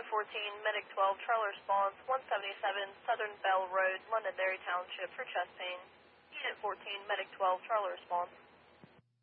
14, Medic 12, Charlie response, 177 Southern Bell Road, Londonderry Township for chest pain. Unit 14, Medic 12, Charlie response.